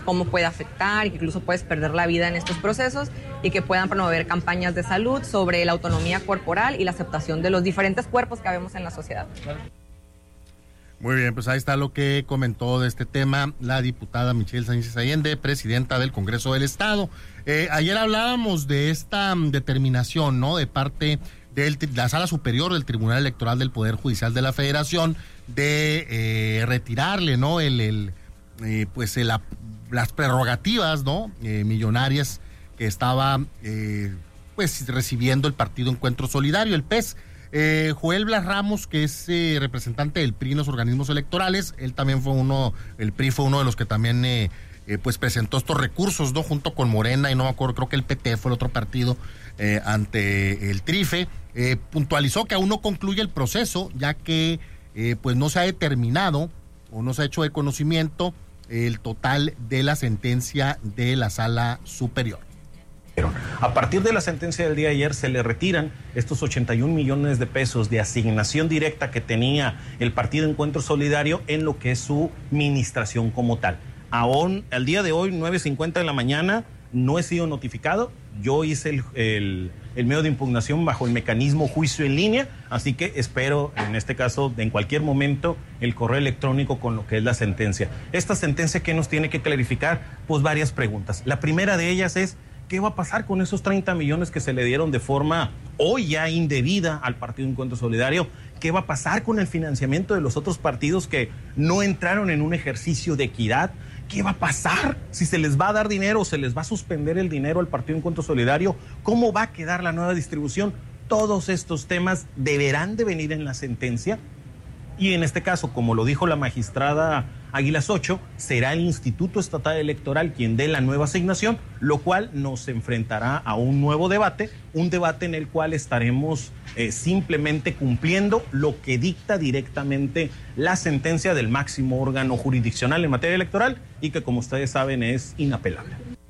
cómo puede afectar y que incluso puedes perder la vida en estos procesos, y que puedan promover campañas de salud sobre la autonomía corporal y la aceptación de los diferentes cuerpos que vemos en la sociedad. Muy bien, pues ahí está lo que comentó de este tema la diputada Michelle Sánchez Allende, presidenta del Congreso del Estado. Ayer hablábamos de esta determinación, ¿no?, de parte de la Sala Superior del Tribunal Electoral del Poder Judicial de la Federación de retirarle, ¿no?, las prerrogativas, ¿no?, millonarias que estaba pues recibiendo el Partido Encuentro Solidario, el PES. Joel Blas Ramos, que es representante del PRI en los organismos electorales, él también el PRI fue uno de los que también pues presentó estos recursos, ¿no?, junto con Morena, y no me acuerdo, creo que el PT fue el otro partido ante el TRIFE. Puntualizó que aún no concluye el proceso, ya que pues no se ha determinado o no se ha hecho de conocimiento el total de la sentencia de la Sala Superior. A partir de la sentencia del día de ayer se le retiran estos 81 millones de pesos de asignación directa que tenía el Partido Encuentro Solidario en lo que es su administración como tal. Aún al día de hoy, 9:50 de la mañana, no he sido notificado. Yo hice el medio de impugnación bajo el mecanismo juicio en línea, así que espero, en este caso, en cualquier momento, el correo electrónico con lo que es la sentencia. Esta sentencia, ¿qué nos tiene que clarificar? Pues varias preguntas. La primera de ellas es: ¿qué va a pasar con esos 30 millones que se le dieron de forma hoy ya indebida al Partido Encuentro Solidario? ¿Qué va a pasar con el financiamiento de los otros partidos que no entraron en un ejercicio de equidad? ¿Qué va a pasar si se les va a dar dinero o se les va a suspender el dinero al Partido Encuentro Solidario? ¿Cómo va a quedar la nueva distribución? Todos estos temas deberán de venir en la sentencia. Y en este caso, como lo dijo la magistrada Águilas Ocho, será el Instituto Estatal Electoral quien dé la nueva asignación, lo cual nos enfrentará a un nuevo debate, un debate en el cual estaremos simplemente cumpliendo lo que dicta directamente la sentencia del máximo órgano jurisdiccional en materia electoral, y que, como ustedes saben, es inapelable.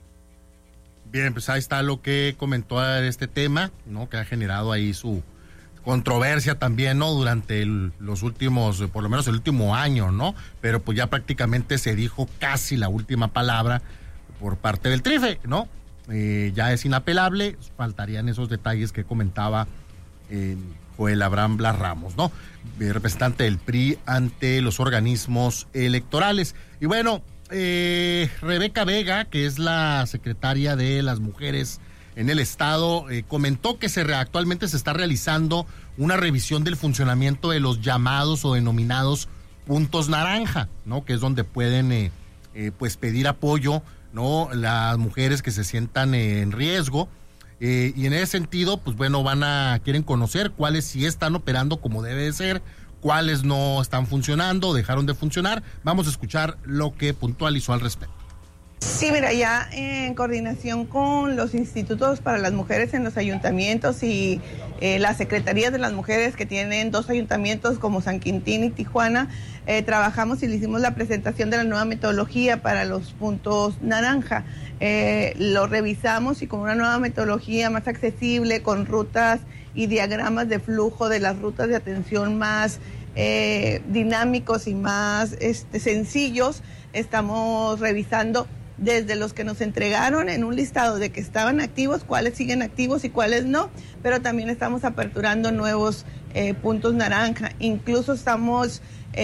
Bien, pues ahí está lo que comentó de este tema, ¿no?, que ha generado ahí su controversia también, ¿no?, durante los últimos, por lo menos el último año, ¿no? Pero pues ya prácticamente se dijo casi la última palabra por parte del TRIFE, ¿no? Ya es inapelable, faltarían esos detalles que comentaba Joel Abraham Blas Ramos, ¿no?, representante del PRI ante los organismos electorales. Y bueno, Rebeca Vega, que es la secretaria de las mujeres en el Estado, comentó que actualmente se está realizando una revisión del funcionamiento de los llamados o denominados puntos naranja, ¿no?, que es donde pueden pues pedir apoyo, ¿no?, las mujeres que se sientan en riesgo, y en ese sentido, pues bueno, quieren conocer cuáles sí están operando como debe de ser, cuáles no están funcionando, dejaron de funcionar. Vamos a escuchar lo que puntualizó al respecto. Sí, mira, ya en coordinación con los institutos para las mujeres en los ayuntamientos y las secretarías de las mujeres que tienen 2 ayuntamientos como San Quintín y Tijuana, trabajamos y le hicimos la presentación de la nueva metodología para los puntos naranja. Lo revisamos y con una nueva metodología más accesible, con rutas y diagramas de flujo de las rutas de atención más dinámicos y más sencillos, estamos revisando desde los que nos entregaron en un listado de que estaban activos, cuáles siguen activos y cuáles no, pero también estamos aperturando nuevos puntos naranja. Incluso estamos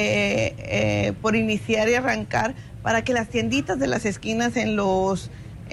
por iniciar y arrancar para que las tienditas de las esquinas en los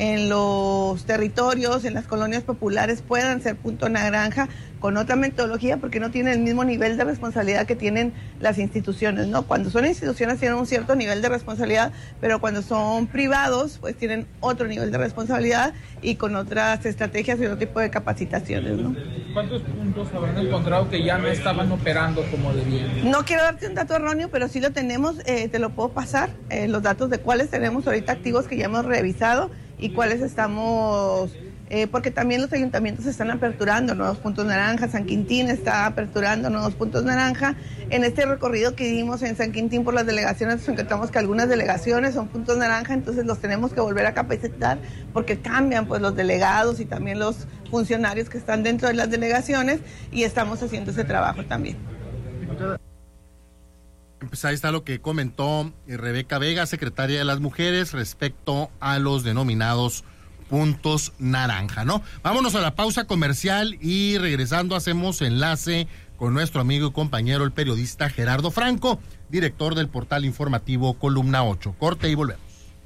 territorios, en las colonias populares, puedan ser punto naranja con otra metodología, porque no tienen el mismo nivel de responsabilidad que tienen las instituciones, ¿no? Cuando son instituciones tienen un cierto nivel de responsabilidad, pero cuando son privados, pues tienen otro nivel de responsabilidad y con otras estrategias y otro tipo de capacitaciones, ¿no? ¿Cuántos puntos habrán encontrado que ya no estaban operando como debían? No quiero darte un dato erróneo, pero sí lo tenemos, te lo puedo pasar, los datos de cuáles tenemos ahorita activos que ya hemos revisado y cuáles estamos, porque también los ayuntamientos están aperturando nuevos puntos naranja. San Quintín está aperturando nuevos puntos naranja. En este recorrido que dimos en San Quintín por las delegaciones, nos encontramos que algunas delegaciones son puntos naranja, entonces los tenemos que volver a capacitar porque cambian pues los delegados y también los funcionarios que están dentro de las delegaciones, y estamos haciendo ese trabajo también. Pues ahí está lo que comentó Rebeca Vega, secretaria de las Mujeres, respecto a los denominados puntos naranja, ¿no? Vámonos a la pausa comercial y regresando hacemos enlace con nuestro amigo y compañero, el periodista Gerardo Franco, director del portal informativo Columna 8. Corte y volvemos.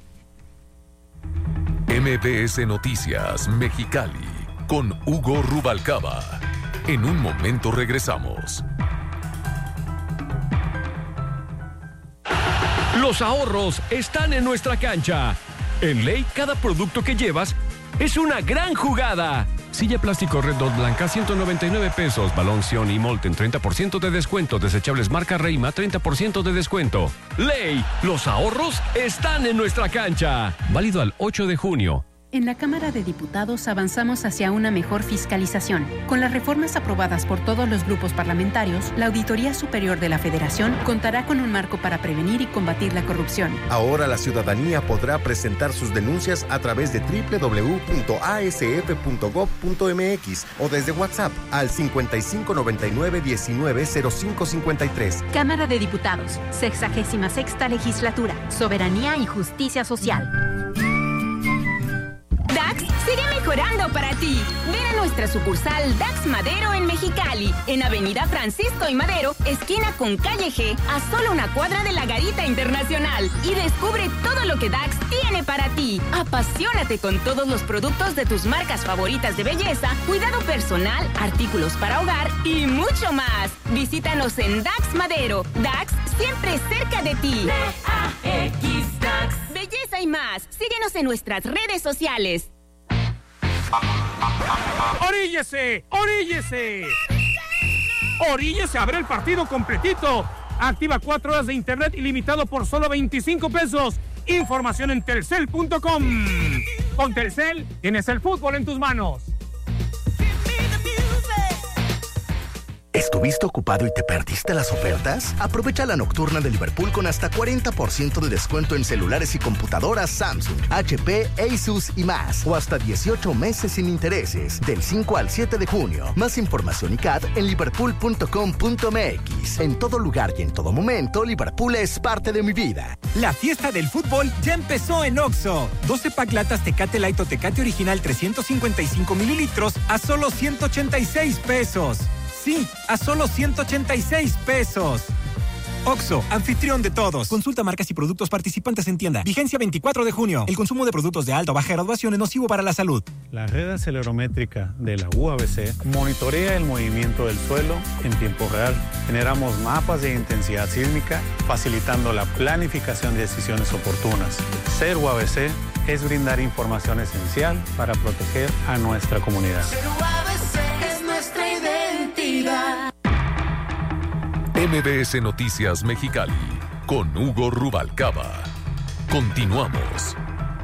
MBS Noticias Mexicali con Hugo Rubalcaba. En un momento regresamos. Los ahorros están en nuestra cancha. En Ley, cada producto que llevas es una gran jugada. Silla plástico Red Dot blanca, 199 pesos. Balón Sion y Molten, 30% de descuento. Desechables marca Reima, 30% de descuento. Ley, los ahorros están en nuestra cancha. Válido al 8 de junio. En la Cámara de Diputados avanzamos hacia una mejor fiscalización. Con las reformas aprobadas por todos los grupos parlamentarios, la Auditoría Superior de la Federación contará con un marco para prevenir y combatir la corrupción. Ahora la ciudadanía podrá presentar sus denuncias a través de www.asf.gov.mx o desde WhatsApp al 5599-190553. Cámara de Diputados, 66ª Legislatura, Soberanía y Justicia Social. DAX sigue mejorando para ti. Ven a nuestra sucursal DAX Madero en Mexicali, en Avenida Francisco y Madero, esquina con Calle G, a solo una cuadra de la Garita Internacional. Y descubre todo lo que DAX tiene para ti. Apasionate con todos los productos de tus marcas favoritas de belleza, cuidado personal, artículos para hogar y mucho más. Visítanos en DAX Madero. DAX siempre cerca de ti. DAX DAX. Belleza y más. Síguenos en nuestras redes sociales. ¡Oríllese! ¡Oríllese! ¡Oríllese a ver el partido completito! Activa 4 horas de internet ilimitado por solo 25 pesos. Información en telcel.com. Con Telcel tienes el fútbol en tus manos. ¿Estuviste ocupado y te perdiste las ofertas? Aprovecha la nocturna de Liverpool con hasta 40% de descuento en celulares y computadoras Samsung, HP, Asus y más. O hasta 18 meses sin intereses, del 5 al 7 de junio. Más información y CAT en liverpool.com.mx. En todo lugar y en todo momento, Liverpool es parte de mi vida. La fiesta del fútbol ya empezó en Oxxo. 12 pack latas Tecate Light o Tecate Original 355 mililitros a solo 186 pesos. Sí, a solo 186 pesos. Oxxo, anfitrión de todos. Consulta marcas y productos participantes en tienda. Vigencia 24 de junio. El consumo de productos de alta o baja graduación es nocivo para la salud. La red acelerométrica de la UABC monitorea el movimiento del suelo en tiempo real. Generamos mapas de intensidad sísmica, facilitando la planificación de decisiones oportunas. Ser UABC es brindar información esencial para proteger a nuestra comunidad. Ser UABC es nuestra identidad. MBS Noticias Mexicali con Hugo Rubalcaba. Continuamos.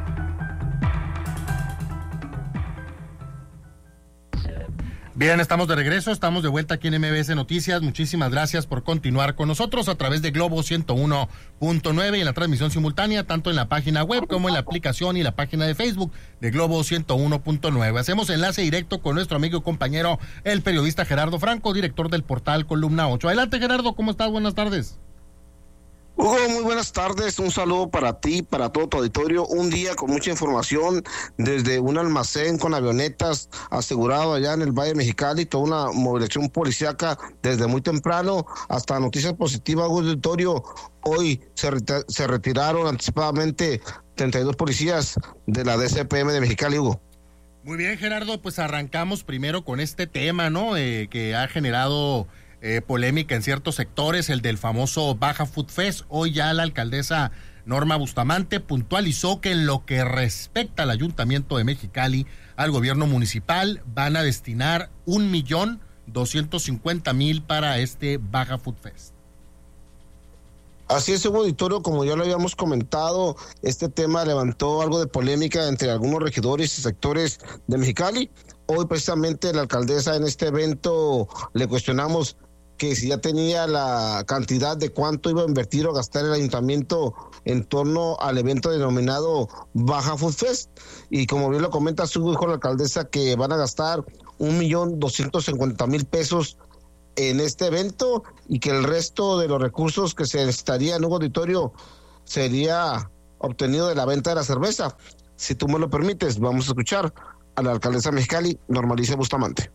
Bien, estamos de regreso, estamos de vuelta aquí en MBS Noticias. Muchísimas gracias por continuar con nosotros a través de Globo 101.9 y en la transmisión simultánea, tanto en la página web como en la aplicación y la página de Facebook de Globo 101.9. Hacemos enlace directo con nuestro amigo y compañero, el periodista Gerardo Franco, director del portal Columna 8. Adelante, Gerardo, ¿cómo estás? Buenas tardes. Hugo, muy buenas tardes, un saludo para ti, para todo tu auditorio, un día con mucha información desde un almacén con avionetas asegurado allá en el Valle de Mexicali, toda una movilización policíaca desde muy temprano hasta noticias positivas, auditorio. Hoy se retiraron anticipadamente 32 policías de la DCPM de Mexicali, Hugo. Muy bien, Gerardo, pues arrancamos primero con este tema, ¿no? Que ha generado polémica en ciertos sectores, el del famoso Baja Food Fest. Hoy ya la alcaldesa Norma Bustamante puntualizó que en lo que respecta al Ayuntamiento de Mexicali, al gobierno municipal, van a destinar 1,250,000 para este Baja Food Fest. Así es, auditorio, como ya lo habíamos comentado, este tema levantó algo de polémica entre algunos regidores y sectores de Mexicali. Hoy precisamente la alcaldesa en este evento le cuestionamos que si ya tenía la cantidad de cuánto iba a invertir o gastar el ayuntamiento en torno al evento denominado Baja Food Fest. Y como bien lo comenta su hijo, la alcaldesa, que van a gastar 1,250,000 pesos en este evento y que el resto de los recursos que se necesitaría en un auditorio sería obtenido de la venta de la cerveza. Si tú me lo permites, vamos a escuchar a la alcaldesa Mexicali, Norma Alicia Bustamante.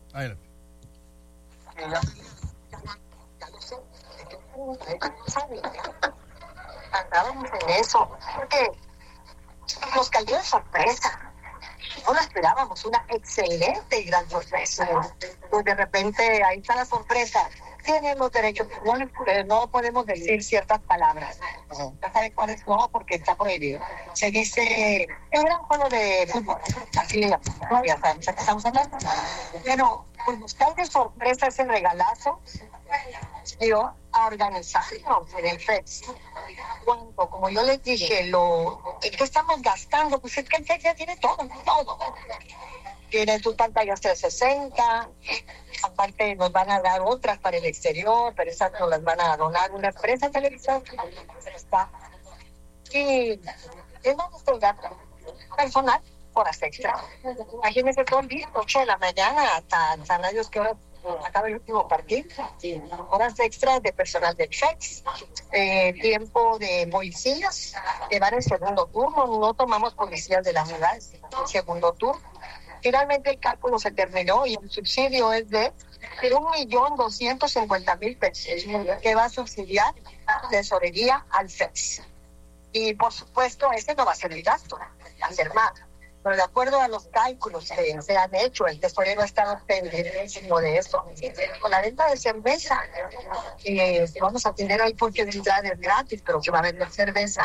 Andábamos en eso, porque nos cayó de sorpresa. No la esperábamos, una excelente y gran sorpresa. Pues de repente ahí está la sorpresa. Tenemos derecho, no podemos decir ciertas palabras. Ya sabe cuáles no, porque está prohibido. Se dice, el gran juego de fútbol, así le llamamos, ya sabemos a qué estamos hablando. Pero, pues buscar de sorpresa ese regalazo, dio a organizarnos en el FEX. Cuando, como yo les dije, ¿qué estamos gastando? Pues es que el FEX ya tiene todo. Tiene sus pantallas 360, aparte nos van a dar otras para el exterior, pero esas nos las van a donar una empresa televisora. Y es nuestro gasto personal, horas extra. Imagínense todo el día, 8 de la mañana hasta rayos que ahora acaba el último partido. Horas extras de personal del FEX, tiempo de policías que van en segundo turno. No tomamos policías de las ciudades, segundo turno. Finalmente el cálculo se terminó y el subsidio es de 1.250.000 pesos que va a subsidiar tesorería al FEX. Y por supuesto ese no va a ser el gasto, va a ser más. Pero de acuerdo a los cálculos que se han hecho, el tesorero ha estado pendientísimo de eso. Con la venta de cerveza, vamos a tener ahí porque de entrada es gratis, pero que va a vender cerveza.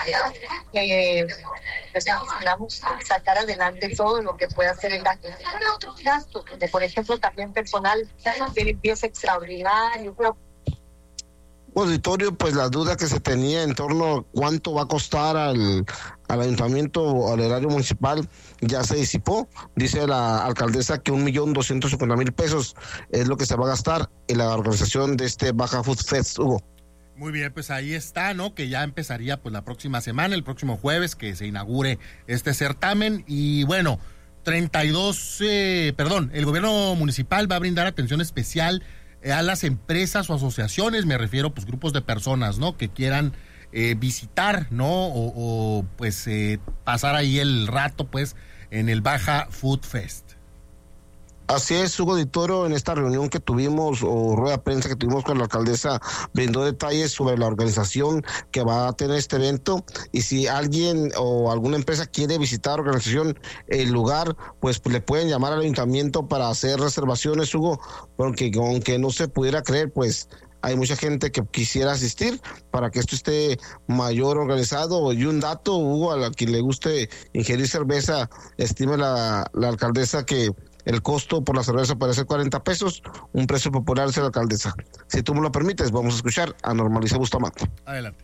Vamos a sacar adelante todo lo que pueda hacer el gasto. Pero otros gastos, por ejemplo, también personal de limpieza extraordinario, pero auditorio, pues la duda que se tenía en torno a cuánto va a costar al ayuntamiento o al erario municipal ya se disipó. Dice la alcaldesa que 1.250.000 pesos es lo que se va a gastar en la organización de este Baja Food Fest, Hugo. Muy bien, pues ahí está, ¿no? Que ya empezaría pues la próxima semana, el próximo jueves, que se inaugure este certamen. Y bueno, el gobierno municipal va a brindar atención especial a las empresas o asociaciones, me refiero pues grupos de personas, ¿no? Que quieran visitar, ¿no? O pasar ahí el rato pues en el Baja Food Fest. Así es, Hugo Di Toro, en esta reunión que tuvimos o rueda de prensa que tuvimos con la alcaldesa, brindó detalles sobre la organización que va a tener este evento, y si alguien o alguna empresa quiere visitar la organización, el lugar, pues le pueden llamar al ayuntamiento para hacer reservaciones, Hugo, porque aunque no se pudiera creer, pues hay mucha gente que quisiera asistir para que esto esté mayor organizado. Y un dato, Hugo, a quien le guste ingerir cerveza, estima la alcaldesa que el costo por la cerveza puede ser 40 pesos, un precio popular, dice la alcaldesa. Si tú me lo permites, vamos a escuchar a Norma Alicia Bustamante. Adelante.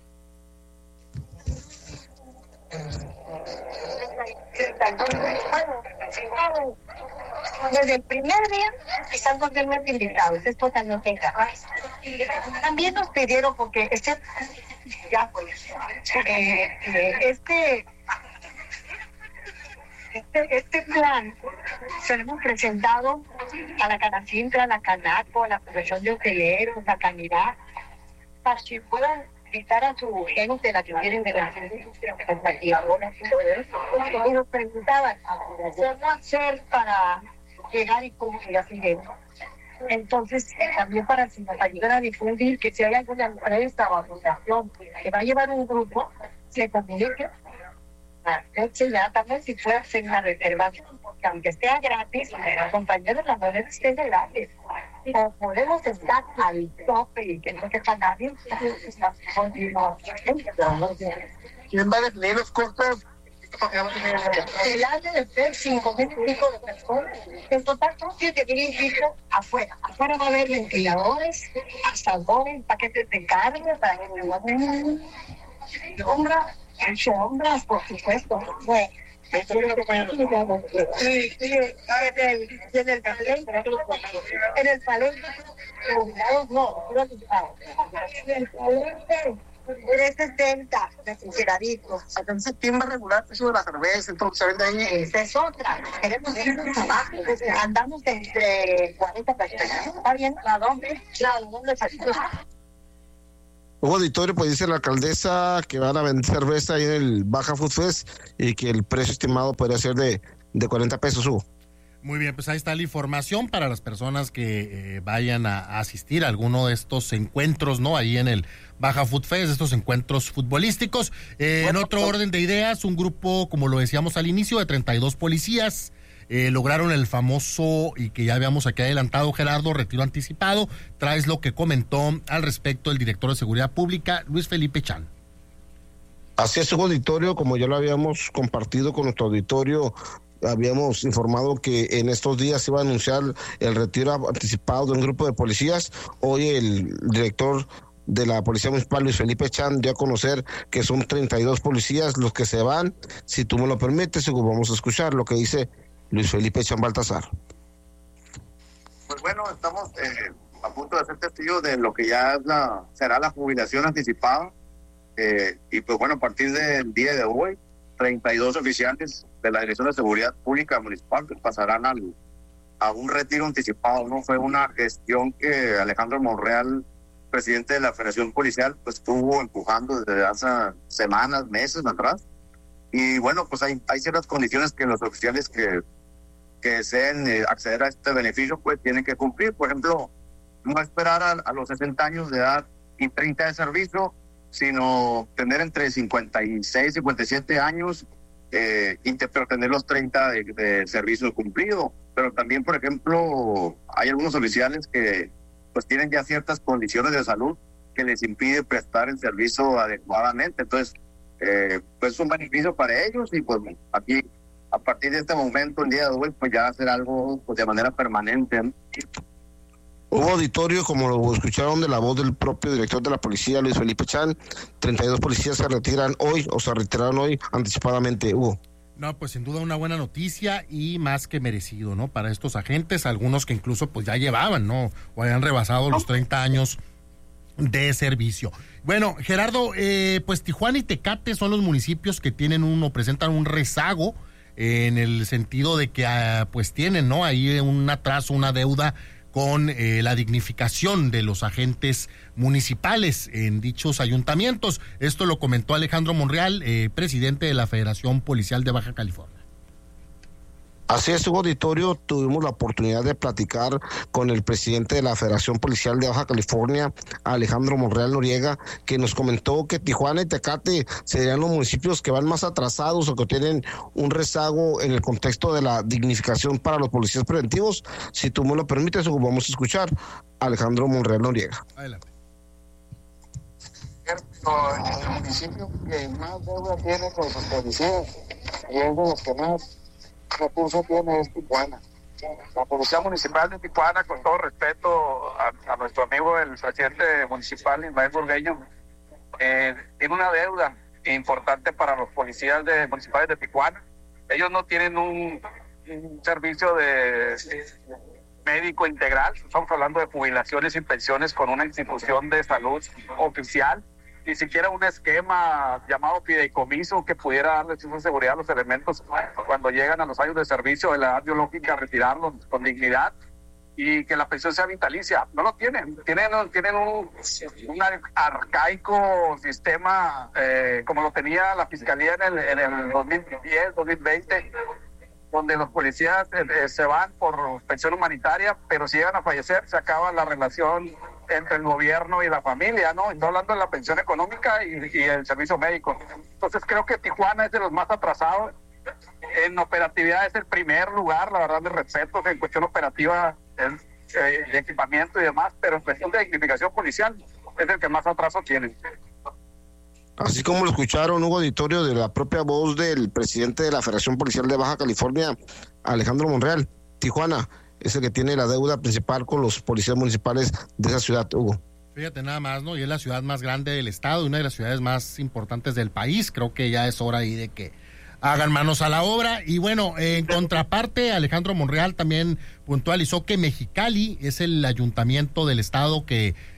Desde el primer día están cordialmente invitados, esto también tenga. También nos pidieron, porque este plan se lo hemos presentado a la Canacintra, a la Canaco, a la Asociación de Hoteleros, a Canidad, para que puedan invitar a su gente, la que vienen de la industria y nos preguntaban cómo hacer para llegar y cómo llegar a Entonces, también para que nos ayuden a difundir que si hay alguna empresa o asociación que va a llevar un grupo, se comunique. También si puede hacer una reservación, porque aunque sea gratis, compañeros, la manera es que es gratis. O podemos estar al tope y que no quepa nadie. ¿Quién va a definir los costos? El área de FED, 5,000 y pico de personas. En total son 7,000 y pico afuera. Afuera va a haber ventiladores, asadores, paquetes de carne para que no vayan. Sombras, por supuesto. Bueno, en el palenque, Eres 70, refrigeradito. Entonces, ¿quién va a regular eso de la cerveza? Entonces, se vende ahí. Esa es otra. Queremos ir a trabajo. Andamos entre 40 personas. ¿Está bien? Claro, ¿dónde salimos? Hugo Auditorio, pues dice la alcaldesa que van a vender cerveza ahí en el Baja Food Fest y que el precio estimado podría ser de 40 pesos, Hugo. Muy bien, pues ahí está la información para las personas que vayan a asistir a alguno de estos encuentros, ¿no? Ahí en el Baja Food Fest, estos encuentros futbolísticos. En otro orden de ideas, un grupo, como lo decíamos al inicio, de 32 policías lograron el famoso, y que ya habíamos aquí adelantado, Gerardo, retiro anticipado. Traes lo que comentó al respecto el director de Seguridad Pública, Luis Felipe Chan. Así es, Hugo Auditorio, como ya lo habíamos compartido con nuestro auditorio, habíamos informado que en estos días se iba a anunciar el retiro anticipado de un grupo de policías. Hoy el director de la Policía Municipal, Luis Felipe Chan, dio a conocer que son 32 policías los que se van. Si tú me lo permites, vamos a escuchar lo que dice Luis Felipe Chan Baltasar. Pues bueno, estamos a punto de ser testigos de lo que ya será la jubilación anticipada. Y pues bueno, a partir del día de hoy, 32 oficiales de la Dirección de Seguridad Pública Municipal pasarán a un retiro anticipado, ¿no? Fue una gestión que Alejandro Monreal, presidente de la Federación Policial, pues estuvo empujando desde hace semanas, meses atrás. Y bueno, pues hay ciertas condiciones que los oficiales que deseen acceder a este beneficio pues tienen que cumplir. Por ejemplo, no esperar a los 60 años de edad y 30 de servicio, sino tener entre 56 y 57 años, pero tener los 30 de servicio cumplido. Pero también, por ejemplo, hay algunos oficiales que pues tienen ya ciertas condiciones de salud que les impide prestar el servicio adecuadamente. Entonces, pues es un beneficio para ellos, y pues aquí, a partir de este momento, el día de hoy, pues ya hacer algo pues de manera permanente, ¿no? Hubo auditorio, como lo escucharon de la voz del propio director de la policía, Luis Felipe Chan, 32 policías se retiran hoy, o se retiraron hoy anticipadamente, Hugo. No, pues sin duda una buena noticia y más que merecido, ¿no? Para estos agentes, algunos que incluso pues ya llevaban, ¿no? O habían rebasado los 30 años de servicio. Bueno, Gerardo, pues Tijuana y Tecate son los municipios que presentan un rezago en el sentido de que pues tienen, ¿no? Ahí un atraso, una deuda con la dignificación de los agentes municipales en dichos ayuntamientos. Esto lo comentó Alejandro Monreal, presidente de la Federación Policial de Baja California. Así es, Hugo Auditorio, tuvimos la oportunidad de platicar con el presidente de la Federación Policial de Baja California, Alejandro Monreal Noriega, que nos comentó que Tijuana y Tecate serían los municipios que van más atrasados o que tienen un rezago en el contexto de la dignificación para los policías preventivos. Si tú me lo permites, Hugo, vamos a escuchar a Alejandro Monreal Noriega. Adelante. El municipio que más deuda tiene con sus policías y es de los que más recursos tiene es Tijuana. La Policía Municipal de Tijuana, con todo respeto a nuestro amigo el presidente municipal Ismael Burgueño, tiene una deuda importante para los policías municipales de Tijuana. Ellos no tienen un servicio de médico integral, estamos hablando de jubilaciones y pensiones con una institución de salud oficial, ni siquiera un esquema llamado fideicomiso que pudiera darles esa seguridad a los elementos cuando llegan a los años de servicio de la edad biológica, retirarlos con dignidad y que la pensión sea vitalicia. No lo tienen, tienen un arcaico sistema como lo tenía la Fiscalía en el 2010, 2020, donde los policías se van por pensión humanitaria, pero si llegan a fallecer se acaba la relación entre el gobierno y la familia, ¿no? Estoy hablando de la pensión económica y el servicio médico. Entonces creo que Tijuana es de los más atrasados. En operatividad es el primer lugar, la verdad, de respeto, en cuestión operativa, de equipamiento y demás, pero en cuestión de dignificación policial es el que más atraso tiene. Así como lo escucharon, Hugo Auditorio, de la propia voz del presidente de la Federación Policial de Baja California, Alejandro Monreal, Tijuana es el que tiene la deuda principal con los policías municipales de esa ciudad, Hugo. Fíjate nada más, ¿no? Y es la ciudad más grande del estado, una de las ciudades más importantes del país. Creo que ya es hora ahí de que hagan manos a la obra. Y bueno, en contraparte, Alejandro Monreal también puntualizó que Mexicali es el ayuntamiento del estado que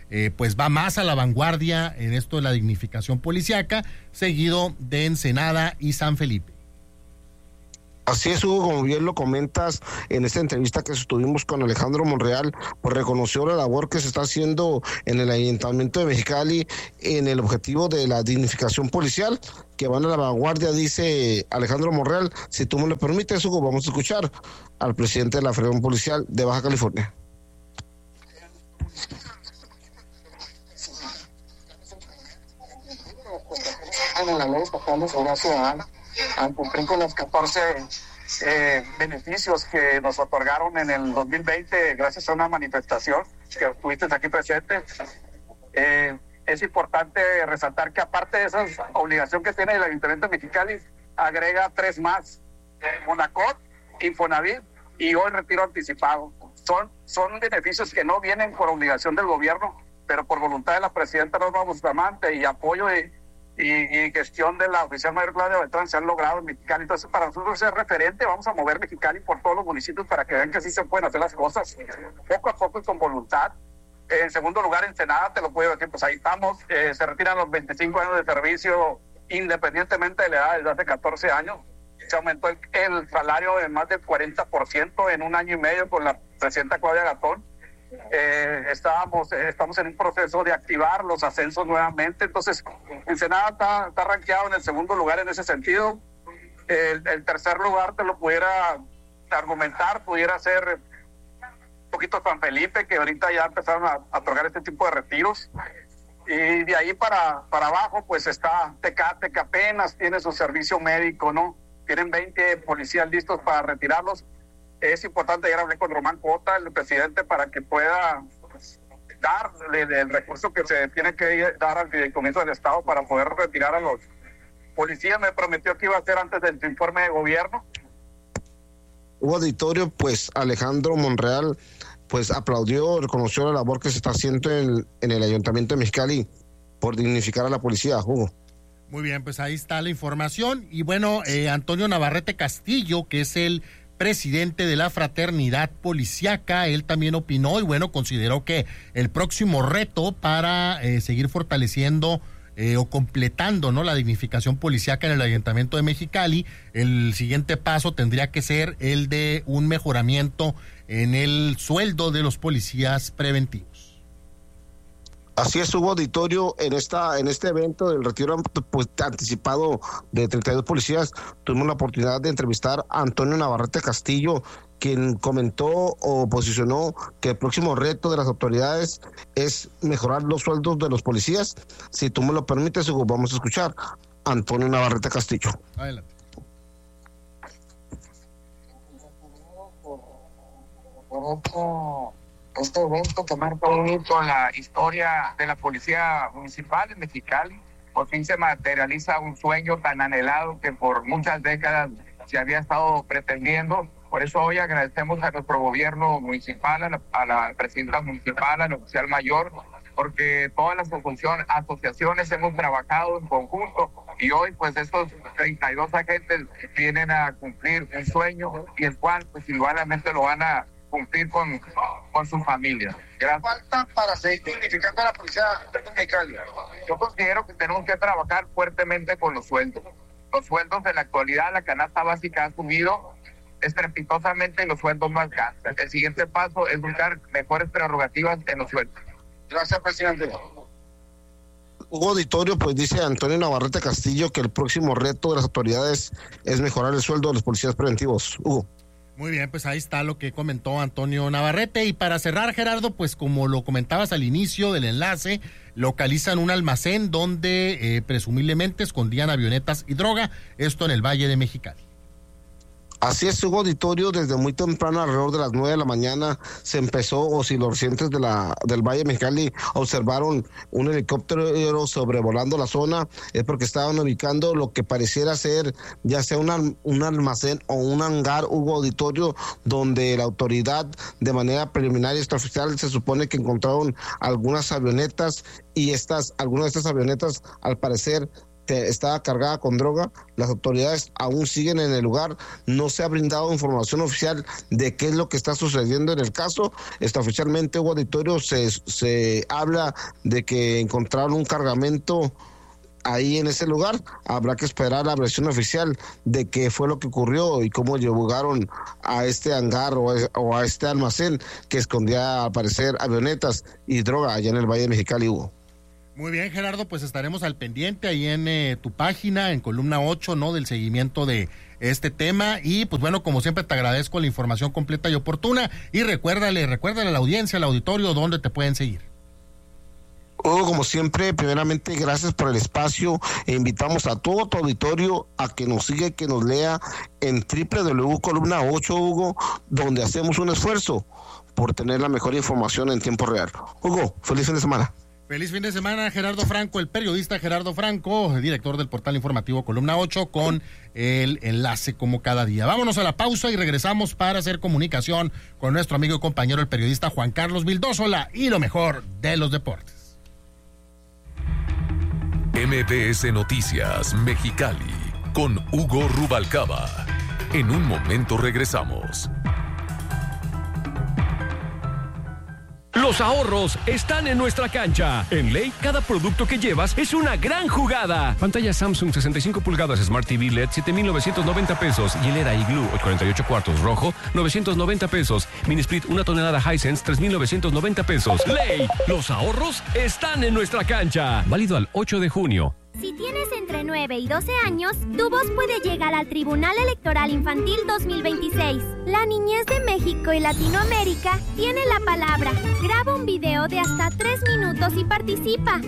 pues va más a la vanguardia en esto de la dignificación policíaca, seguido de Ensenada y San Felipe. Así es, Hugo, como bien lo comentas en esta entrevista que estuvimos con Alejandro Monreal, pues reconoció la labor que se está haciendo en el Ayuntamiento de Mexicali en el objetivo de la dignificación policial, que van a la vanguardia, dice Alejandro Monreal. Si tú me lo permites, Hugo, vamos a escuchar al presidente de la Federación Policial de Baja California. En la ley estatal de seguridad ciudadana, al cumplir con los 14 beneficios que nos otorgaron en el 2020 gracias a una manifestación que estuviste aquí presente. Es importante resaltar que aparte de esa obligación que tiene el Ayuntamiento de Mexicali, agrega 3 más: Monacot, Infonavit y hoy retiro anticipado. Son beneficios que no vienen por obligación del gobierno, pero por voluntad de la presidenta Norma Bustamante y apoyo y gestión de la oficial mayor Claudia Beltrán se han logrado en Mexicali. Entonces, para nosotros es referente. Vamos a mover Mexicali por todos los municipios para que vean que sí se pueden hacer las cosas poco a poco y con voluntad. En segundo lugar, Ensenada, te lo puedo decir, pues ahí estamos. Se retiran los 25 años de servicio independientemente de la edad, desde hace 14 años. Se aumentó el salario de más del 40% en un año y medio con la presidenta Claudia Gatón. Estamos en un proceso de activar los ascensos nuevamente. Entonces, Ensenada está rankeado en el segundo lugar en ese sentido. El tercer lugar te lo pudiera argumentar, pudiera ser un poquito San Felipe, que ahorita ya empezaron a otorgar este tipo de retiros. Y de ahí para abajo, pues está Tecate, que apenas tiene su servicio médico, ¿no? Tienen 20 policías listos para retirarlos. Es importante, ya hablé con Román Cota, el presidente, para que pueda darle el recurso que se tiene que dar al fideicomiso del Estado para poder retirar a los policías. Me prometió que iba a hacer antes del informe de gobierno. Hubo auditorio, pues Alejandro Monreal pues aplaudió, reconoció la labor que se está haciendo en el Ayuntamiento de Mexicali por dignificar a la policía, Hugo. Muy bien, pues ahí está la información. Y bueno, Antonio Navarrete Castillo, que es el presidente de la Fraternidad Policiaca, él también opinó y bueno, consideró que el próximo reto para seguir fortaleciendo o completando, ¿no?, la dignificación policiaca en el Ayuntamiento de Mexicali, el siguiente paso tendría que ser el de un mejoramiento en el sueldo de los policías preventivos. Así es, hubo auditorio en este evento del retiro pues, anticipado de 32 policías. Tuvimos la oportunidad de entrevistar a Antonio Navarrete Castillo, quien comentó o posicionó que el próximo reto de las autoridades es mejorar los sueldos de los policías. Si tú me lo permites, Hugo, vamos a escuchar a Antonio Navarrete Castillo. Adelante. Este evento que marca un hito en la historia de la Policía Municipal en Mexicali. Por fin se materializa un sueño tan anhelado que por muchas décadas se había estado pretendiendo. Por eso hoy agradecemos a nuestro gobierno municipal, a la presidenta municipal, al oficial mayor, porque todas las asociaciones hemos trabajado en conjunto y hoy pues estos 32 agentes vienen a cumplir un sueño y el cual pues igualmente lo van a cumplir con su familia. Gracias. Falta para seguir dignificando a la policía de Mexicali. Yo considero que tenemos que trabajar fuertemente con los sueldos. Los sueldos en la actualidad, la canasta básica ha subido estrepitosamente y los sueldos más caros. El siguiente paso es buscar mejores prerrogativas en los sueldos. Gracias, presidente. Hugo auditorio, pues dice Antonio Navarrete Castillo que el próximo reto de las autoridades es mejorar el sueldo de los policías preventivos. Hugo. Muy bien, pues ahí está lo que comentó Antonio Navarrete. Y para cerrar, Gerardo, pues como lo comentabas al inicio del enlace, localizan un almacén donde presumiblemente escondían avionetas y droga, esto en el Valle de Mexicali. Así es, Hugo auditorio, desde muy temprano, alrededor de las 9 de la mañana, se empezó, o si los residentes del Valle de Mexicali observaron un helicóptero sobrevolando la zona, es porque estaban ubicando lo que pareciera ser ya sea un almacén o un hangar, Hugo auditorio, donde la autoridad de manera preliminar y extraoficial se supone que encontraron algunas avionetas y algunas de estas avionetas al parecer estaba cargada con droga. Las autoridades aún siguen en el lugar. No se ha brindado información oficial de qué es lo que está sucediendo en el caso. Oficialmente, Hugo Auditorio, se habla de que encontraron un cargamento ahí en ese lugar. Habrá que esperar la versión oficial de qué fue lo que ocurrió y cómo llegaron a este hangar o a este almacén que escondía, al parecer, avionetas y droga allá en el Valle de Mexicali, Hugo. Muy bien, Gerardo, pues estaremos al pendiente ahí en tu página, en columna 8, ¿no?, del seguimiento de este tema. Y pues bueno, como siempre te agradezco la información completa y oportuna. Y recuérdale a la audiencia, al auditorio, dónde te pueden seguir. Hugo, como siempre, primeramente, gracias por el espacio e invitamos a todo tu auditorio a que nos siga y que nos lea en www.columna 8, Hugo, donde hacemos un esfuerzo por tener la mejor información en tiempo real. Hugo, feliz fin de semana. Feliz fin de semana, Gerardo Franco, el periodista Gerardo Franco, director del portal informativo Columna 8, con el enlace como cada día. Vámonos a la pausa y regresamos para hacer comunicación con nuestro amigo y compañero, el periodista Juan Carlos Vildósola, y lo mejor de los deportes. MBS Noticias Mexicali, con Hugo Rubalcaba. En un momento regresamos. Los ahorros están en nuestra cancha. En Ley, cada producto que llevas es una gran jugada. Pantalla Samsung 65 pulgadas Smart TV LED, 7,990 pesos. Hielera Igloo 48 cuartos rojo, 990 pesos. Mini Split 1 tonelada Hisense, 3,990 pesos. Ley, los ahorros están en nuestra cancha. Válido al 8 de junio. Si tienes entre 9 y 12 años, tu voz puede llegar al Tribunal Electoral Infantil 2026. La niñez de México y Latinoamérica tiene la palabra. Graba un video de hasta 3 minutos y participa.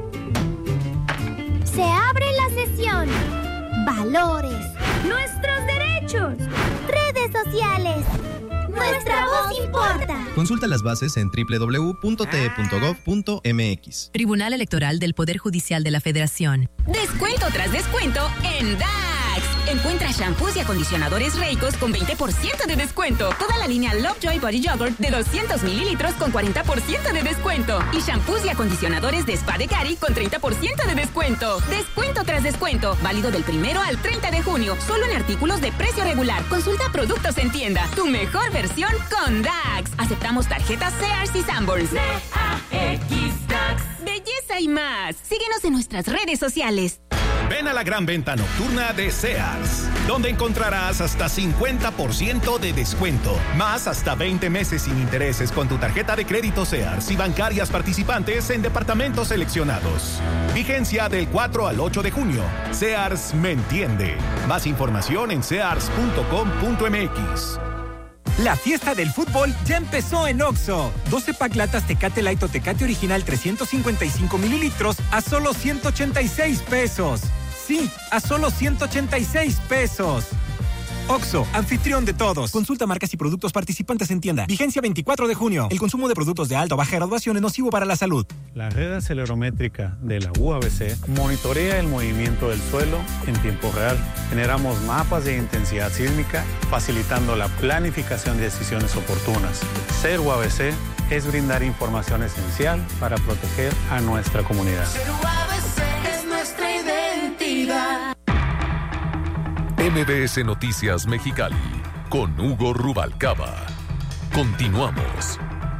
Se abre la sesión. Valores. Nuestros derechos. Redes sociales. Nuestra voz importa. Consulta las bases en www.te.gov.mx. Tribunal Electoral del Poder Judicial de la Federación. Descuento tras descuento en DAX. Encuentra shampoos y acondicionadores Reicos con 20% de descuento. Toda la línea Lovejoy Body Yogurt de 200 mililitros con 40% de descuento. Y shampoos y acondicionadores de Spa de Cari con 30% de descuento. Descuento tras descuento. Válido del 1 al 30 de junio. Solo en artículos de precio regular. Consulta productos en tienda. Tu mejor versión con DAX. Aceptamos tarjetas Sears y Sanborns. DAX. Belleza y más. Síguenos en nuestras redes sociales. Ven a la gran venta nocturna de Sears, donde encontrarás hasta 50% de descuento, más hasta 20 meses sin intereses con tu tarjeta de crédito Sears y bancarias participantes en departamentos seleccionados. Vigencia del 4 al 8 de junio. Sears me entiende. Más información en sears.com.mx. La fiesta del fútbol ya empezó en Oxxo. 12 pack latas Tecate Light o Tecate Original 355 mililitros a solo 186 pesos. Sí, a solo 186 pesos. Oxxo, anfitrión de todos. Consulta marcas y productos participantes en tienda. Vigencia 24 de junio. El consumo de productos de alta o baja graduación es nocivo para la salud. La red acelerométrica de la UABC monitorea el movimiento del suelo en tiempo real. Generamos mapas de intensidad sísmica, facilitando la planificación de decisiones oportunas. Ser UABC es brindar información esencial para proteger a nuestra comunidad. Ser UABC es nuestra identidad. MBS Noticias Mexicali, con Hugo Rubalcaba. Continuamos.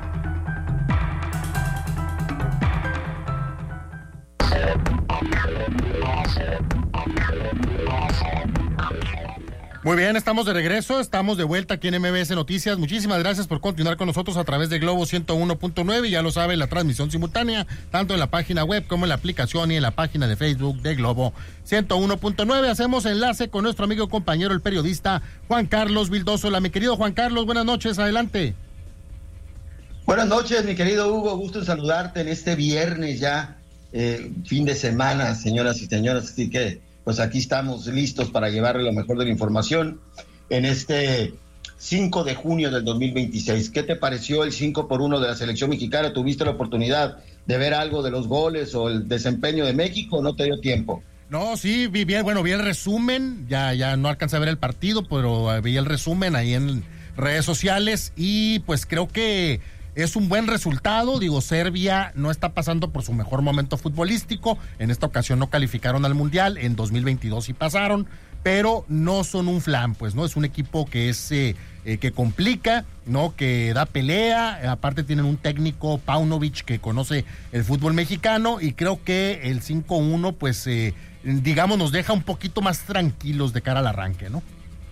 Muy bien, estamos de regreso, estamos de vuelta aquí en MBS Noticias. Muchísimas gracias por continuar con nosotros a través de Globo 101.9. Ya lo sabe, la transmisión simultánea, tanto en la página web como en la aplicación y en la página de Facebook de Globo 101.9. Hacemos enlace con nuestro amigo y compañero, el periodista Juan Carlos Vildósola. Mi querido Juan Carlos, buenas noches, adelante. Buenas noches, mi querido Hugo, gusto en saludarte en este viernes ya, fin de semana, señoras y señores, así que pues aquí estamos listos para llevarle lo mejor de la información en este 5 de junio del 2026. ¿Qué te pareció el 5-1 de la selección mexicana? ¿Tuviste la oportunidad de ver algo de los goles o el desempeño de México o no te dio tiempo? No, sí, vi el resumen, ya no alcancé a ver el partido, pero vi el resumen ahí en redes sociales y pues creo que es un buen resultado. Digo, Serbia no está pasando por su mejor momento futbolístico. En esta ocasión no calificaron al Mundial, en 2022 sí pasaron, pero no son un flan, pues, ¿no? Es un equipo que es que complica, ¿no? Que da pelea. Aparte tienen un técnico, Paunovic, que conoce el fútbol mexicano, y creo que el 5-1, pues, digamos, nos deja un poquito más tranquilos de cara al arranque, ¿no?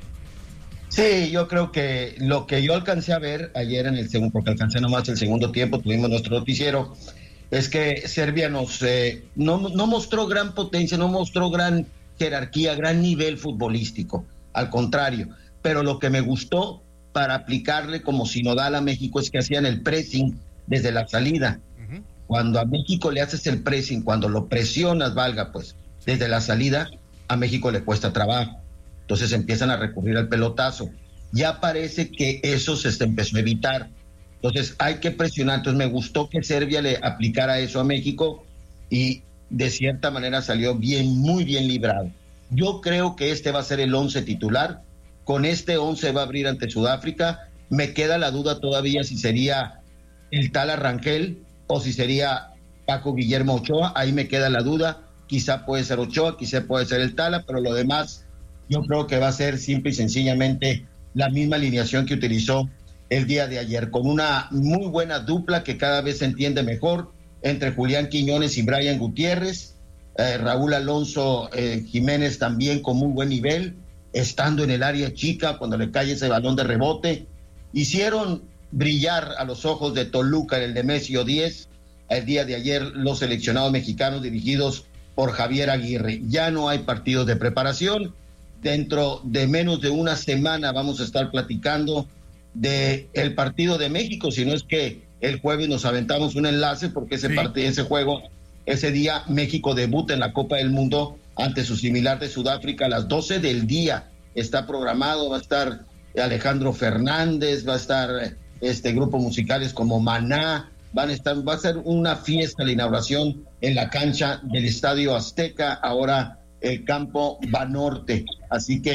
Sí, yo creo que lo que yo alcancé a ver ayer en el segundo, porque alcancé nomás el segundo tiempo, tuvimos nuestro noticiero, es que Serbia no mostró gran potencia, no mostró gran jerarquía, gran nivel futbolístico, al contrario. Pero lo que me gustó para aplicarle como sinodal a México es que hacían el pressing desde la salida. Uh-huh. Cuando a México le haces el pressing, cuando lo presionas, pues, desde la salida, a México le cuesta trabajo. Entonces empiezan a recurrir al pelotazo. Ya parece que eso se empezó a evitar. Entonces hay que presionar. Entonces me gustó que Serbia le aplicara eso a México y de cierta manera salió bien, muy bien librado. Yo creo que este va a ser el 11 titular. Con este 11 va a abrir ante Sudáfrica. Me queda la duda todavía si sería el Tala Rangel o si sería Paco Guillermo Ochoa. Ahí me queda la duda. Quizá puede ser Ochoa, quizá puede ser el Tala, pero lo demás yo creo que va a ser simple y sencillamente la misma alineación que utilizó el día de ayer, con una muy buena dupla que cada vez se entiende mejor entre Julián Quiñones y Brian Gutiérrez, Raúl Alonso Jiménez también con muy buen nivel, estando en el área chica cuando le cae ese balón de rebote. Hicieron brillar a los ojos de Toluca el Nemesio 10 el día de ayer los seleccionados mexicanos dirigidos por Javier Aguirre. Ya no hay partidos de preparación. Dentro de menos de una semana vamos a estar platicando de el partido de México, si no es que el jueves nos aventamos un enlace, porque ese juego, ese día México debuta en la Copa del Mundo ante su similar de Sudáfrica a las 12 del día. Está programado, va a estar Alejandro Fernández, va a estar grupos musicales como Maná, va a ser una fiesta la inauguración en la cancha del Estadio Azteca, ahora el campo Banorte, así que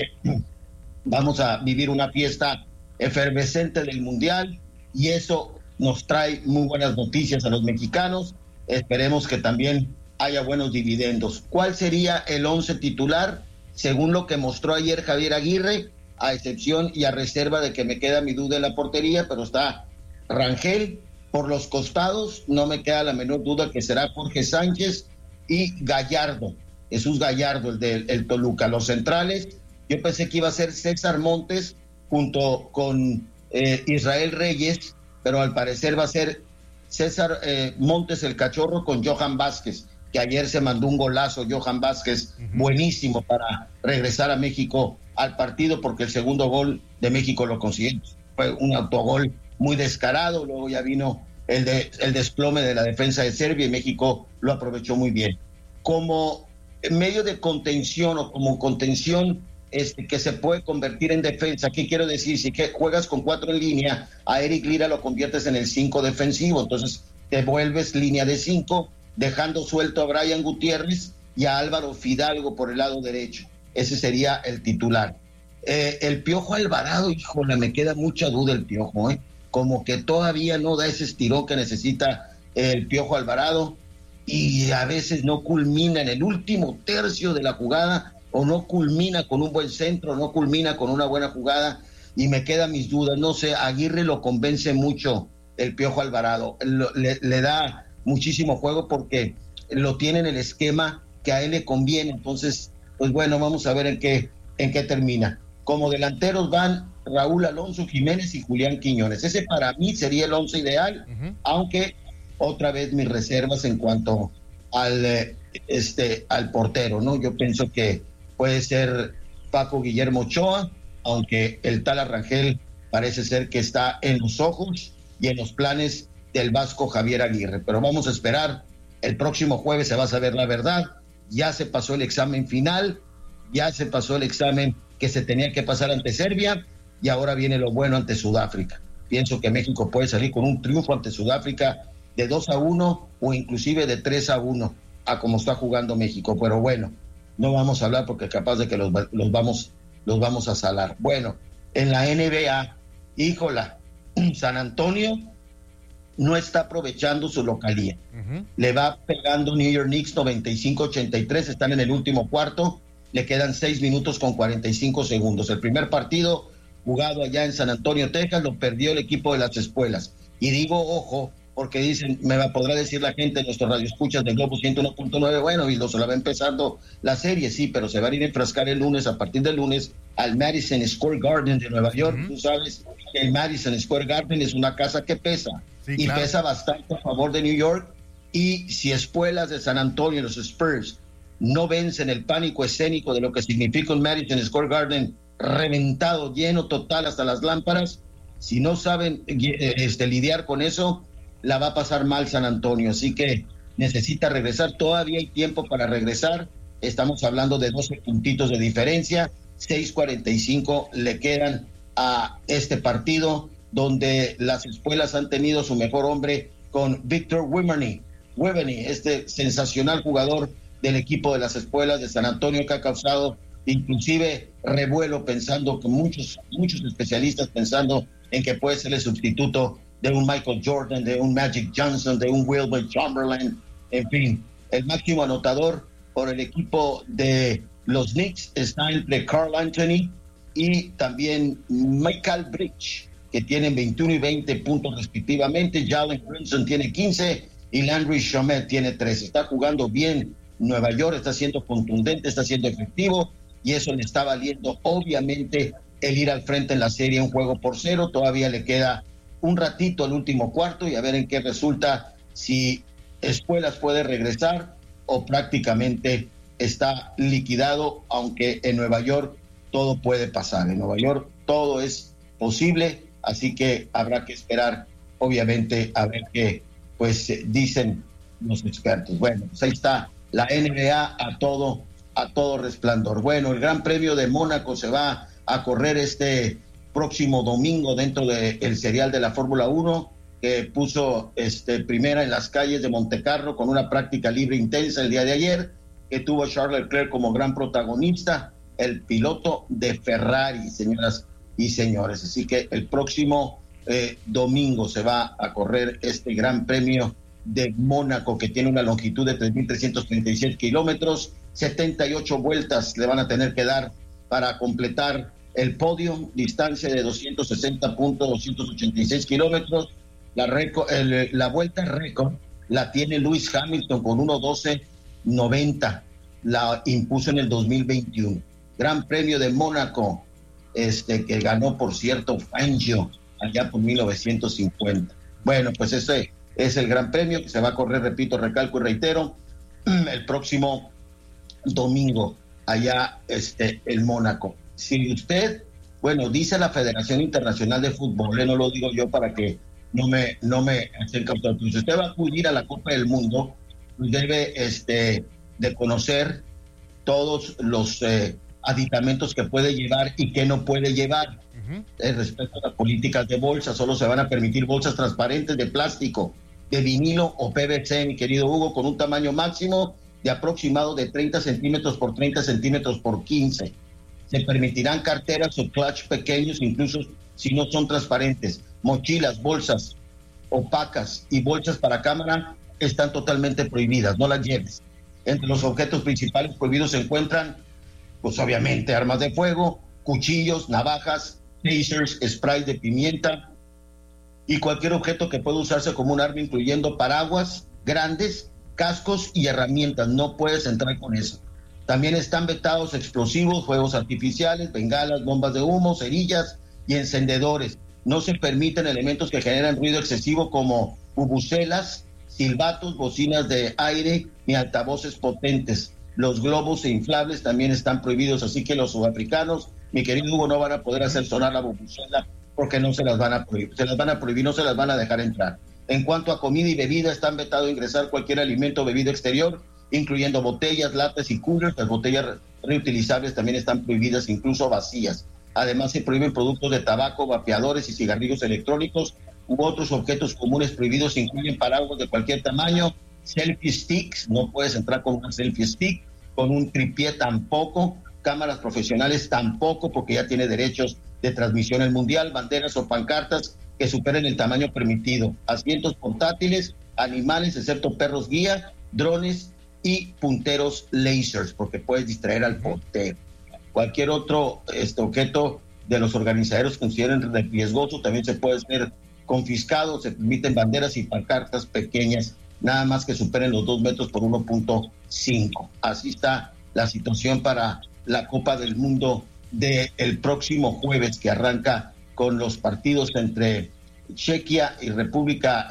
vamos a vivir una fiesta efervescente del Mundial y eso nos trae muy buenas noticias a los mexicanos. Esperemos que también haya buenos dividendos. ¿Cuál sería el 11 titular? Según lo que mostró ayer Javier Aguirre, a excepción y a reserva de que me queda mi duda en la portería, pero está Rangel. Por los costados no me queda la menor duda que será Jorge Sánchez y Gallardo, Jesús Gallardo, el Toluca. Los centrales, yo pensé que iba a ser César Montes junto con Israel Reyes, pero al parecer va a ser César Montes el Cachorro con Johan Vázquez, que ayer se mandó un golazo Johan Vázquez, buenísimo para regresar a México al partido, porque el segundo gol de México lo consiguió. Fue un autogol muy descarado, luego ya vino el desplome de la defensa de Serbia y México lo aprovechó muy bien. Como medio de contención o como contención que se puede convertir en defensa, ¿qué quiero decir? Si que juegas con 4 en línea, a Eric Lira lo conviertes en el 5 defensivo, entonces te vuelves línea de 5, dejando suelto a Brian Gutiérrez y a Álvaro Fidalgo por el lado derecho. Ese sería el titular. El Piojo Alvarado, híjole, me queda mucha duda el Piojo, como que todavía no da ese estirón que necesita el Piojo Alvarado y a veces no culmina en el último tercio de la jugada, o no culmina con un buen centro, no culmina con una buena jugada, y me quedan mis dudas. No sé, Aguirre lo convence mucho el Piojo Alvarado, le da muchísimo juego porque lo tiene en el esquema que a él le conviene. Entonces, pues bueno, vamos a ver en qué termina. Como delanteros van Raúl Alonso Jiménez y Julián Quiñones. Ese para mí sería el 11 ideal, aunque otra vez mis reservas en cuanto al portero, ¿no? Yo pienso que puede ser Paco Guillermo Ochoa, aunque el Tala Rangel parece ser que está en los ojos y en los planes del vasco Javier Aguirre. Pero vamos a esperar, el próximo jueves se va a saber la verdad. Ya se pasó el examen final, ya se pasó el examen que se tenía que pasar ante Serbia, y ahora viene lo bueno ante Sudáfrica. Pienso que México puede salir con un triunfo ante Sudáfrica de 2-1 o inclusive de 3-1 a como está jugando México, pero bueno, no vamos a hablar porque capaz de que los vamos a salar. Bueno, en la NBA, híjola, San Antonio no está aprovechando su localía. Le va pegando New York Knicks 95-83, están en el último cuarto, le quedan 6 minutos con 45 segundos. El primer partido jugado allá en San Antonio, Texas, lo perdió el equipo de las Espuelas. Y digo, ojo, porque dicen, podrá decir la gente, nuestros radioescuchas de Globo 101.9, bueno, y se la va empezando la serie, sí, pero se va a ir a enfrascar el lunes, a partir del lunes, al Madison Square Garden de Nueva York. Tú sabes que el Madison Square Garden es una casa que pesa, y claro, pesa bastante a favor de New York, y si Espuelas de San Antonio, los Spurs, no vencen el pánico escénico de lo que significa un Madison Square Garden reventado, lleno total hasta las lámparas, si no saben lidiar con eso, la va a pasar mal San Antonio. Así que necesita regresar, todavía hay tiempo para regresar, estamos hablando de 12 puntitos de diferencia, 6:45 le quedan a este partido, donde las Espuelas han tenido su mejor hombre con Victor Wembany, este sensacional jugador del equipo de las Espuelas de San Antonio, que ha causado inclusive revuelo, pensando que muchos especialistas pensando en que puede ser el sustituto de un Michael Jordan, de un Magic Johnson, de un Wilt Chamberlain, en fin. El máximo anotador por el equipo de los Knicks está entre Karl Anthony y también Michael Bridges, que tienen 21 y 20 puntos respectivamente. Jalen Brunson tiene 15 y Landry Shamet tiene 13. Está jugando bien Nueva York, está siendo contundente, está siendo efectivo, y eso le está valiendo obviamente el ir al frente en la serie 1-0. Todavía le queda un ratito al último cuarto y a ver en qué resulta, si Espuelas puede regresar o prácticamente está liquidado, aunque en Nueva York todo puede pasar. En Nueva York todo es posible, así que habrá que esperar obviamente a ver qué dicen los expertos. Bueno, pues ahí está la NBA a todo resplandor. Bueno, el Gran Premio de Mónaco se va a correr este próximo domingo dentro del serial de la Fórmula 1, que puso primera en las calles de Montecarlo con una práctica libre intensa el día de ayer, que tuvo a Charles Leclerc como gran protagonista, el piloto de Ferrari, señoras y señores. Así que el próximo domingo se va a correr este Gran Premio de Mónaco, que tiene una longitud de 3.336 kilómetros, 78 vueltas le van a tener que dar para completar el podio, distancia de 260.286 kilómetros. La vuelta récord la tiene Lewis Hamilton con 1:12.90, la impuso en el 2021. Gran Premio de Mónaco, que ganó, por cierto, Fangio allá por 1950. Bueno, pues ese es el Gran Premio que se va a correr, repito, recalco y reitero, el próximo domingo allá en Mónaco. Si usted, dice la Federación Internacional de Fútbol, no lo digo yo para que no me hacen causar, si usted va a acudir a la Copa del Mundo, debe de conocer todos los aditamentos que puede llevar y que no puede llevar. Respecto a las políticas de bolsa, solo se van a permitir bolsas transparentes de plástico, de vinilo o PVC, mi querido Hugo, con un tamaño máximo de aproximado de 30 centímetros por 30 centímetros por 15. Se permitirán carteras o clutch pequeños, incluso si no son transparentes. Mochilas, bolsas opacas y bolsas para cámara están totalmente prohibidas, no las lleves. Entre los objetos principales prohibidos se encuentran, obviamente, armas de fuego, cuchillos, navajas, tasers, sprays de pimienta y cualquier objeto que pueda usarse como un arma, incluyendo paraguas grandes, cascos y herramientas. No puedes entrar con eso. También están vetados explosivos, fuegos artificiales, bengalas, bombas de humo, cerillas y encendedores. No se permiten elementos que generan ruido excesivo como bubucelas, silbatos, bocinas de aire ni altavoces potentes. Los globos inflables también están prohibidos, así que los sudafricanos, mi querido Hugo, no van a poder hacer sonar la bubucela porque no se las van a prohibir. Se las van a prohibir, no se las van a dejar entrar. En cuanto a comida y bebida, están vetado ingresar cualquier alimento o bebida exterior, incluyendo botellas, latas y coolers. Las botellas reutilizables también están prohibidas, incluso vacías. Además, se prohíben productos de tabaco, vapeadores y cigarrillos electrónicos u otros objetos comunes prohibidos. Incluyen paraguas de cualquier tamaño, selfie sticks, no puedes entrar con una selfie stick, con un tripié tampoco, cámaras profesionales tampoco, porque ya tiene derechos de transmisión el mundial, banderas o pancartas que superen el tamaño permitido, asientos portátiles, animales excepto perros guía, drones y punteros lasers, porque puedes distraer al portero. Cualquier otro objeto de los organizadores consideren riesgoso también se puede ser confiscado. Se permiten banderas y pancartas pequeñas, nada más que superen los 2 metros por 1.5. Así está la situación para la Copa del Mundo del próximo jueves, que arranca con los partidos entre Chequia y República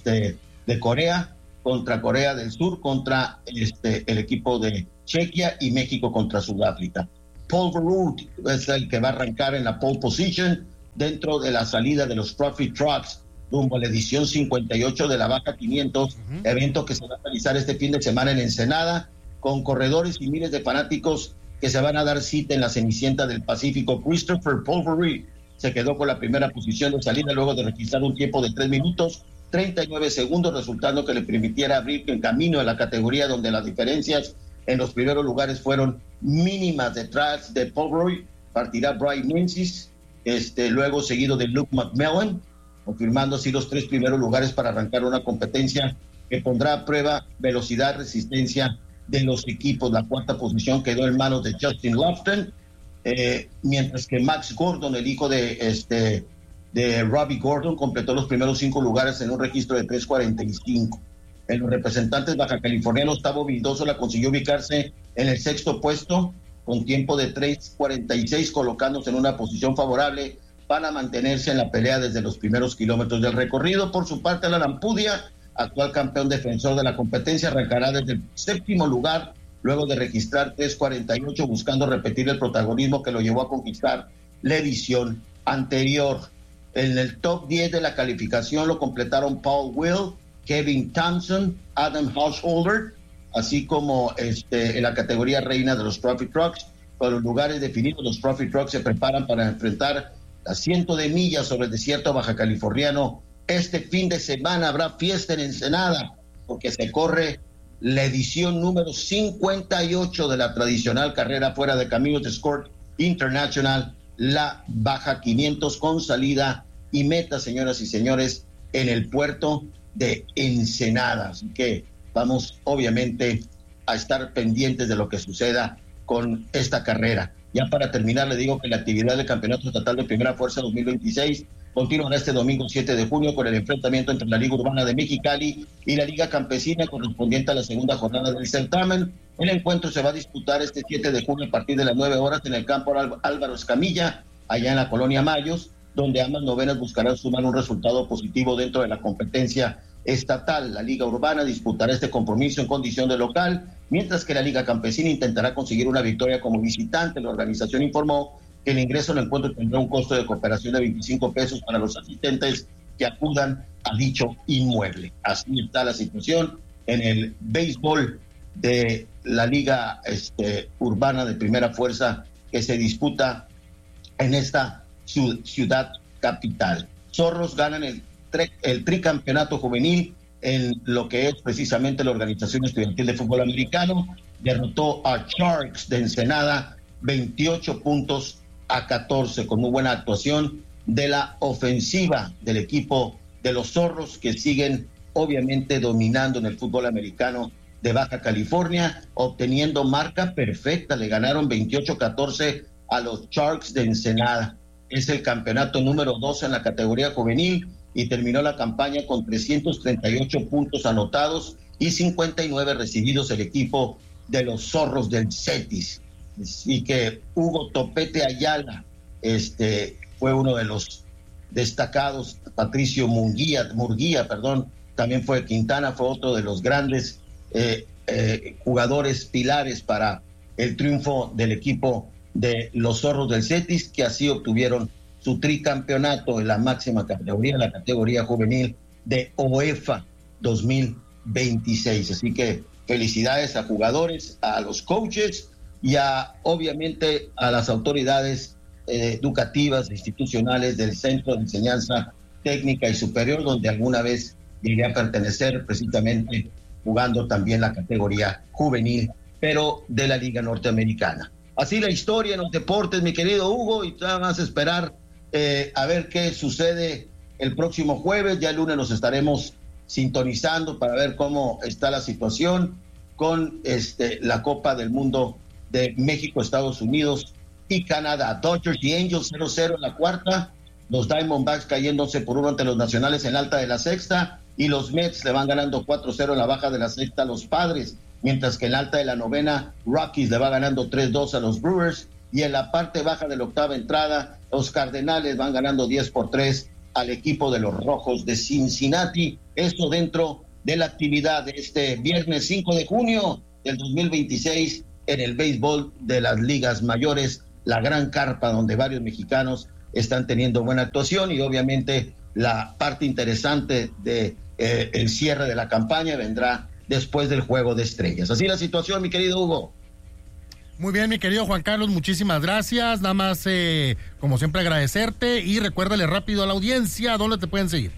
de Corea contra Corea del Sur, contra el equipo de Chequia, y México contra Sudáfrica. Paul Verhoeven es el que va a arrancar en la pole position dentro de la salida de los Trophy Trucks rumbo a la edición 58 de la Baja 500, evento que se va a realizar este fin de semana en Ensenada, con corredores y miles de fanáticos que se van a dar cita en la Cenicienta del Pacífico. Christopher Paul Verhoeven se quedó con la primera posición de salida luego de registrar un tiempo de 3 minutos 39 segundos, resultando que le permitiera abrir el camino en la categoría donde las diferencias en los primeros lugares fueron mínimas. Detrás de Paul Verhoeven partirá Brian Menzies, luego seguido de Luke McMillan, confirmando así los 3 primeros lugares para arrancar una competencia que pondrá a prueba velocidad, resistencia de los equipos. La 4ª posición quedó en manos de Justin Lofton, mientras que Max Gordon, el hijo de Robbie Gordon, completó los primeros 5 lugares en un registro de 3:45. En los representantes bajacalifornianos, Tavo Vildoso consiguió ubicarse en el 6º puesto con tiempo de 3:46, colocándose en una posición favorable para mantenerse en la pelea desde los primeros kilómetros del recorrido. Por su parte, Alan Ampudia, actual campeón defensor de la competencia, arrancará desde el 7º lugar luego de registrar 3:48, buscando repetir el protagonismo que lo llevó a conquistar la edición anterior. En el top 10 de la calificación lo completaron Paul Will, Kevin Thompson, Adam Householder, así como en la categoría reina de los Trophy Trucks. Con los lugares definidos, los Trophy Trucks se preparan para enfrentar las 100 de millas sobre el desierto bajacaliforniano. Este fin de semana habrá fiesta en Ensenada, porque se corre la edición número 58 de la tradicional carrera fuera de caminos de Escort International, la Baja 500, con salida y meta, señoras y señores, en el puerto de Ensenada. Así que vamos, obviamente, a estar pendientes de lo que suceda con esta carrera. Ya para terminar, le digo que la actividad del Campeonato Estatal de Primera Fuerza 2026 continuará este domingo 7 de junio con el enfrentamiento entre la Liga Urbana de Mexicali y la Liga Campesina, correspondiente a la segunda jornada del certamen. El encuentro se va a disputar este 7 de junio a partir de las 9 horas en el campo Álvaro Escamilla, allá en la Colonia Mayos, donde ambas novenas buscarán sumar un resultado positivo dentro de la competencia estatal. La Liga Urbana disputará este compromiso en condición de local, mientras que la Liga Campesina intentará conseguir una victoria como visitante. La organización informó que el ingreso al encuentro tendrá un costo de cooperación de 25 pesos para los asistentes que acudan a dicho inmueble. Así está la situación en el béisbol de la Liga Urbana de Primera Fuerza que se disputa en esta ciudad capital. Zorros ganan el tricampeonato juvenil en lo que es precisamente la Organización Estudiantil de Fútbol Americano. Derrotó a Sharks de Ensenada 28-14, con muy buena actuación de la ofensiva del equipo de los Zorros, que siguen obviamente dominando en el fútbol americano de Baja California, obteniendo marca perfecta. Le ganaron 28-14 a los Sharks de Ensenada. Es el campeonato número 2 en la categoría juvenil y terminó la campaña con 338 puntos anotados y 59 recibidos el equipo de los Zorros del Cetis. Y que Hugo Topete Ayala fue uno de los destacados. Patricio Murguía, también fue Quintana, fue otro de los grandes jugadores pilares para el triunfo del equipo de los Zorros del Cetis, que así obtuvieron su tricampeonato en la máxima categoría, la categoría juvenil de OEFA 2026. Así que felicidades a jugadores, a los coaches y obviamente a las autoridades educativas e institucionales del Centro de Enseñanza Técnica y Superior, donde alguna vez llegué a pertenecer, precisamente jugando también la categoría juvenil, pero de la Liga Norteamericana. Así la historia en los deportes, mi querido Hugo, y nada más esperar a ver qué sucede el próximo jueves. Ya el lunes nos estaremos sintonizando para ver cómo está la situación con la Copa del Mundo de México, Estados Unidos y Canadá. Dodgers y Angels 0-0 en la cuarta, los Diamondbacks cayendo 11-1 ante los Nacionales en la alta de la sexta, y los Mets le van ganando 4-0 en la baja de la sexta a los Padres, mientras que en la alta de la novena, Rockies le va ganando 3-2 a los Brewers, y en la parte baja de la octava entrada, los Cardenales van ganando 10-3 al equipo de los Rojos de Cincinnati. Esto dentro de la actividad de este viernes 5 de junio del 2026 en el béisbol de las ligas mayores, la gran carpa donde varios mexicanos están teniendo buena actuación, y obviamente la parte interesante de el cierre de la campaña vendrá después del Juego de Estrellas. Así la situación, mi querido Hugo. Muy bien, mi querido Juan Carlos, muchísimas gracias. Nada más, como siempre, agradecerte, y recuérdale rápido a la audiencia dónde te pueden seguir.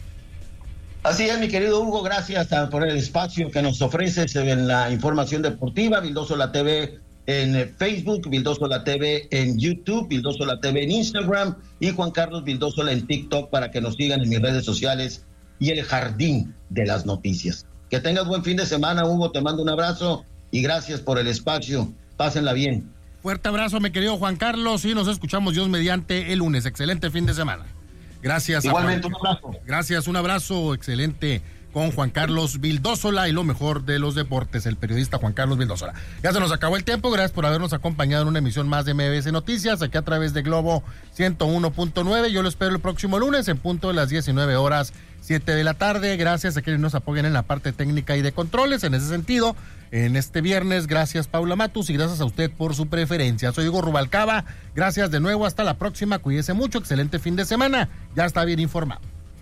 Así es, mi querido Hugo, gracias por el espacio que nos ofreces en la información deportiva. Vildosola TV en Facebook, Vildosola TV en YouTube, Vildosola TV en Instagram, y Juan Carlos Vildosola en TikTok, para que nos sigan en mis redes sociales y el jardín de las noticias. Que tengas buen fin de semana, Hugo, te mando un abrazo y gracias por el espacio. Pásenla bien. Fuerte abrazo, mi querido Juan Carlos, y nos escuchamos Dios mediante el lunes. Excelente fin de semana. Gracias. Igualmente, un abrazo. Gracias, un abrazo excelente con Juan Carlos Vildosola y lo mejor de los deportes, el periodista Juan Carlos Vildosola. Ya se nos acabó el tiempo, gracias por habernos acompañado en una emisión más de MBS Noticias, aquí a través de Globo 101.9. Yo lo espero el próximo lunes en punto de las 19 horas, 7 de la tarde. Gracias a quienes nos apoyan en la parte técnica y de controles. En ese sentido, en este viernes, gracias Paula Matus, y gracias a usted por su preferencia. Soy Hugo Rubalcaba, gracias de nuevo, hasta la próxima, cuídese mucho, excelente fin de semana, ya está bien informado.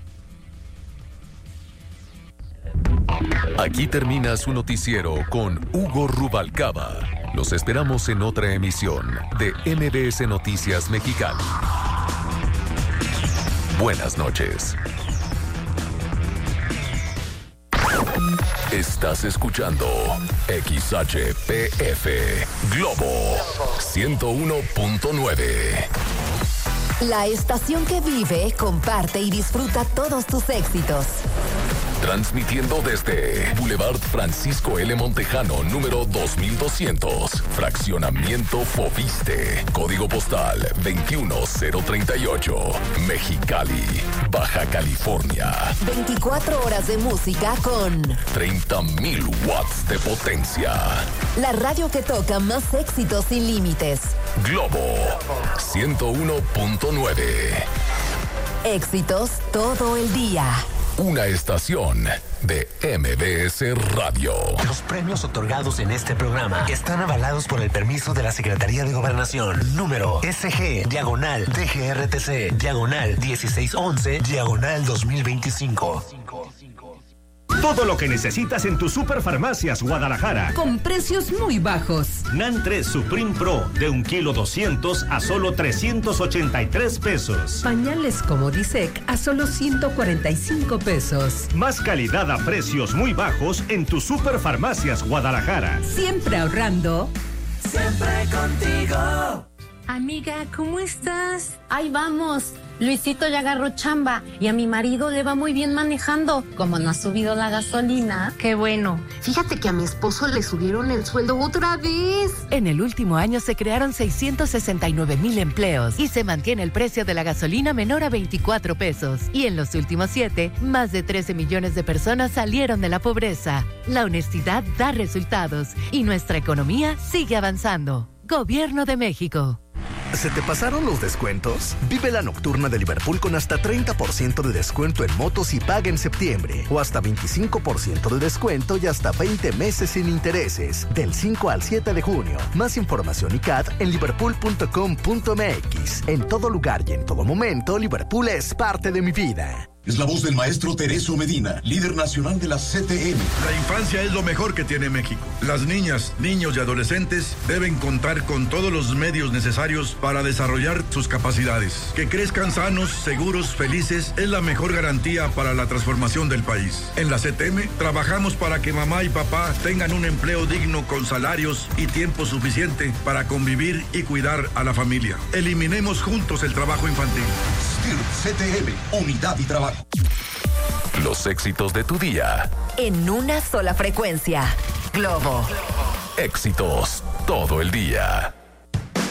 Aquí termina su noticiero con Hugo Rubalcaba. Los esperamos en otra emisión de MBS Noticias Mexicali. Buenas noches. Estás escuchando XHPF Globo 101.9. La estación que vive, comparte y disfruta todos tus éxitos. Transmitiendo desde Boulevard Francisco L. Montejano, número 2200, Fraccionamiento Foviste, Código Postal 21038, Mexicali, Baja California. 24 horas de música con 30,000 watts de potencia. La radio que toca más éxitos sin límites. Globo 101.9. Éxitos todo el día. Una estación de MBS Radio. Los premios otorgados en este programa están avalados por el permiso de la Secretaría de Gobernación. Número SG/DGRTC/1611/2025. Todo lo que necesitas en tu Superfarmacias Guadalajara. Con precios muy bajos. NAN 3 Supreme Pro de 1 kilo 200 a solo 383 pesos. Pañales Comodisec a solo 145 pesos. Más calidad a precios muy bajos en tu Superfarmacias Guadalajara. Siempre ahorrando. Siempre contigo. Amiga, ¿cómo estás? Ahí vamos. Luisito ya agarró chamba y a mi marido le va muy bien manejando. Como no ha subido la gasolina. Qué bueno. Fíjate que a mi esposo le subieron el sueldo otra vez. En el último año se crearon 669,000 empleos y se mantiene el precio de la gasolina menor a 24 pesos. Y en los últimos 7, más de 13 millones de personas salieron de la pobreza. La honestidad da resultados y nuestra economía sigue avanzando. Gobierno de México. ¿Se te pasaron los descuentos? Vive la nocturna de Liverpool con hasta 30% de descuento en motos y paga en septiembre. O hasta 25% de descuento y hasta 20 meses sin intereses. Del 5 al 7 de junio. Más información y CAT en liverpool.com.mx. En todo lugar y en todo momento, Liverpool es parte de mi vida. Es la voz del maestro Tereso Medina, líder nacional de la CTM. La infancia es lo mejor que tiene México. Las niñas, niños y adolescentes deben contar con todos los medios necesarios para desarrollar sus capacidades. Que crezcan sanos, seguros, felices es la mejor garantía para la transformación del país. En la CTM trabajamos para que mamá y papá tengan un empleo digno con salarios y tiempo suficiente para convivir y cuidar a la familia. Eliminemos juntos el trabajo infantil. DIRT CTM, Unidad y Trabajo. Los éxitos de tu día. En una sola frecuencia. Globo. Éxitos todo el día.